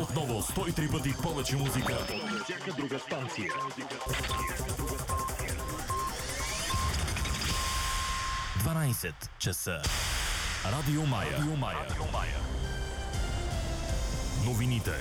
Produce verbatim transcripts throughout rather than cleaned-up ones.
Отново сто и три пъти повече музика от всяка друга станция. дванайсет часа. Радио Мая. Радио Мая. Новините.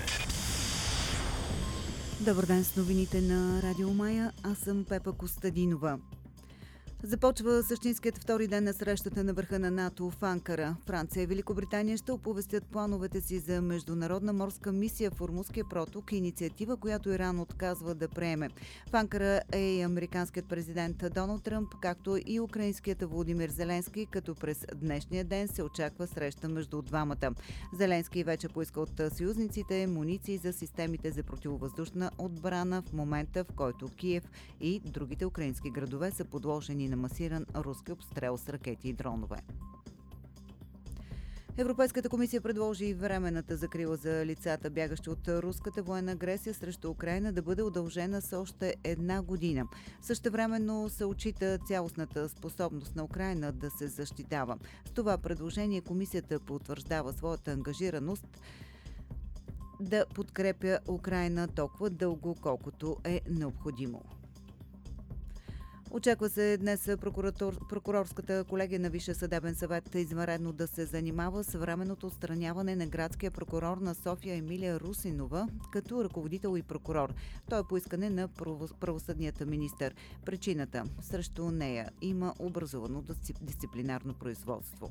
Добър ден с новините на Радио Мая. Аз съм Пепа Костадинова. Започва същинският втори ден на срещата на върха на НАТО в Анкара. Франция и Великобритания ще оповестят плановете си за международна морска мисия в Ормузския проток, инициатива, която Иран отказва да приеме. В Анкара е и американският президент Доналд Тръмп, както и украинският Володимир Зеленски, като през днешния ден се очаква среща между двамата. Зеленски вече поиска от съюзниците муниции за системите за противовъздушна отбрана в момента, в който Киев и другите украински градове са подложени на масиран руски обстрел с ракети и дронове. Европейската комисия предложи временната закрила за лицата, бягащи от руската военна агресия срещу Украйна, да бъде удължена с още една година. Същевременно се отчита цялостната способност на Украйна да се защитава. С това предложение комисията потвърждава своята ангажираност да подкрепя Украйна толкова дълго, колкото е необходимо. Очаква се днес прокурорската колегия на Висшия съдебен съвет извънредно да се занимава с временното отстраняване на градския прокурор на София Емилия Русинова като ръководител и прокурор. Той е по искане на правосъдният министър. Причината – срещу нея има образувано дисциплинарно производство.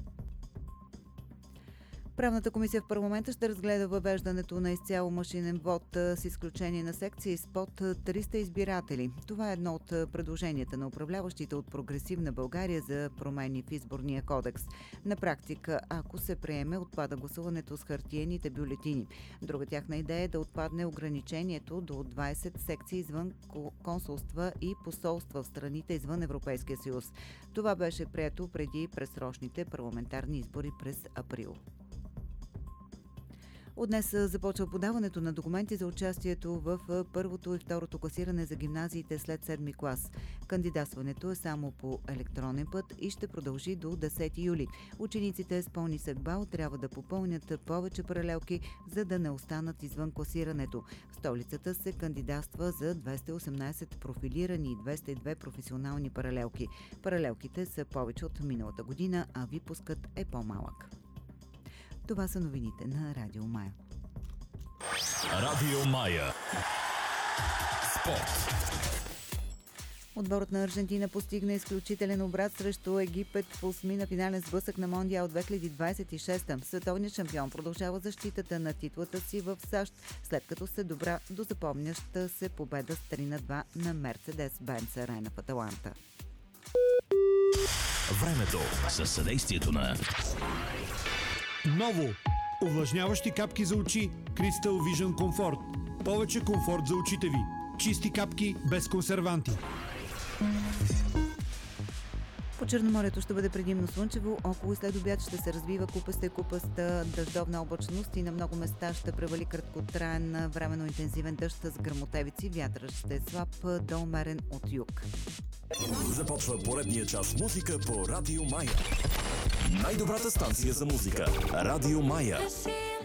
Правната комисия в парламента ще разгледа въвеждането на изцяло машинен вод с изключение на секции с под триста избиратели. Това е едно от предложенията на управляващите от Прогресивна България за промени в изборния кодекс. На практика, ако се приеме, отпада гласуването с хартиените бюлетини. Друга тяхна идея е да отпадне ограничението до двайсет секции извън консулства и посолства в страните извън Европейския съюз. Това беше прието преди предсрочните парламентарни избори през април. От днес започва подаването на документи за участието в първото и второто класиране за гимназиите след седми клас. Кандидатстването е само по електронен път и ще продължи до десети юли. Учениците с по-нисък бал трябва да попълнят повече паралелки, за да не останат извън класирането. В столицата се кандидатства за двеста и осемнайсет профилирани и двеста и две професионални паралелки. Паралелките са повече от миналата година, а випускът е по-малък. Това са новините на Радио Мая. Радио Мая. Спорт. Отборът на Аржентина постигна изключителен обрат срещу Египет в осми на финален сблъсък на Мондиал две хиляди двайсет и шеста. Световният шампион продължава защитата на титлата си в САЩ, след като се добра до запомняща се победа с три на два на Мерцедес-Бенц Арена в Аталанта. Времето със съдействието на Ново! Увлажняващи капки за очи Crystal Vision Comfort. Повече комфорт за очите ви. Чисти капки без консерванти. По Черноморието ще бъде предимно слънчево, около и след обяд ще се развива купаста и купаста дъждовна облачност и на много места ще превали краткотраен временно интензивен дъжд с гръмотевици. Вятърът ще е слаб до умерен от юг. Започва поредния час музика по Радио Мая. Най-добрата станция за музика. Радио Мая.